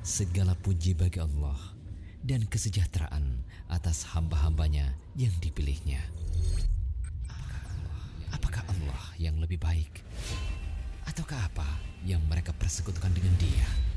Segala puji bagi Allah dan kesejahteraan atas hamba-hambanya yang dipilihnya. Apakah Allah yang lebih baik? Ataukah apa yang mereka persekutukan dengan Dia?